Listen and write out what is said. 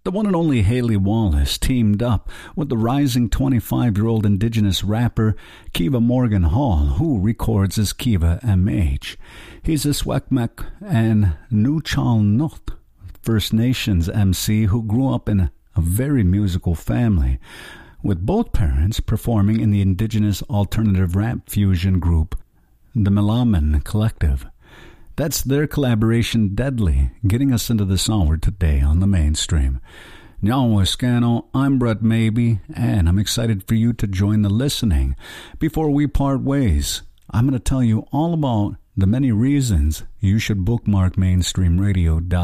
The one and only Haley Wallace teamed up with the rising 25-year-old Indigenous rapper Kiva Morgan Hall, who records as Kiva MH. He's a Swekmek and Nuchalnut First Nations MC who grew up in a very musical family, with both parents performing in the Indigenous alternative rap fusion group, the Melaman Collective. That's their collaboration, Deadly, getting us into this hour today on the mainstream. Nyawascano, I'm Brett Maybe, and I'm excited for you to join the listening. Before we part ways, I'm going to tell you all about the many reasons you should bookmark mainstreamradio.com.